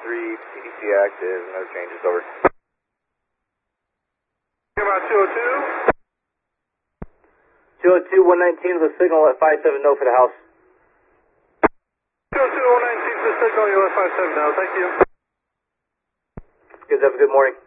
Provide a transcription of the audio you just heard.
TDC active, no changes, over. About 202? 202, 119 with a signal at 57 no for the house. 202, 119 for the signal, you at 57 no, thank you. Good, have a good morning.